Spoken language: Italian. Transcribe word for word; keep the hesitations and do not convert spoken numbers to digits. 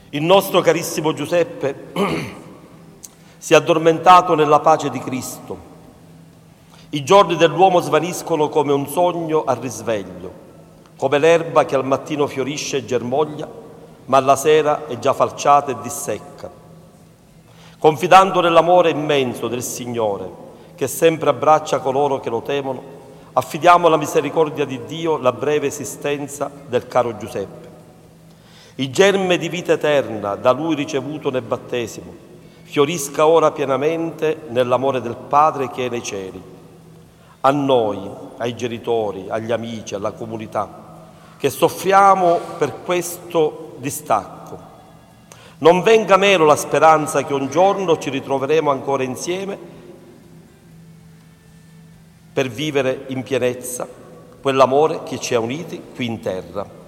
Il nostro carissimo Giuseppe si è addormentato nella pace di Cristo. I giorni dell'uomo svaniscono come un sogno al risveglio, come l'erba che al mattino fiorisce e germoglia, ma alla sera è già falciata e dissecca. Confidando nell'amore immenso del Signore, che sempre abbraccia coloro che lo temono, affidiamo alla misericordia di Dio la breve esistenza del caro Giuseppe. Il germe di vita eterna da Lui ricevuto nel battesimo fiorisca ora pienamente nell'amore del Padre che è nei cieli. A noi, ai genitori, agli amici, alla comunità, che soffriamo per questo distacco, non venga meno la speranza che un giorno ci ritroveremo ancora insieme per vivere in pienezza quell'amore che ci ha uniti qui in terra.